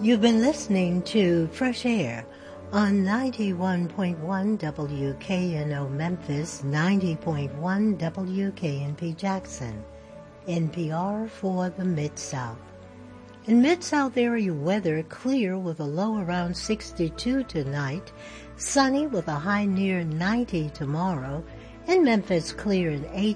You've been listening to Fresh Air on 91.1 WKNO Memphis, 90.1 WKNP Jackson, NPR for the Mid-South. In Mid-South area weather, clear with a low around 62 tonight, sunny with a high near 90 tomorrow. In Memphis, clear and 80